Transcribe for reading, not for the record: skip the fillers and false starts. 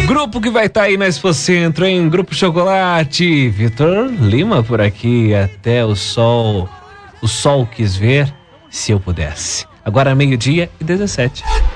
Grupo que vai estar aí na Expo Centro, hein? Grupo Chocolate, Vitor Lima por aqui, até o sol quis ver, se eu pudesse. Agora 12:17.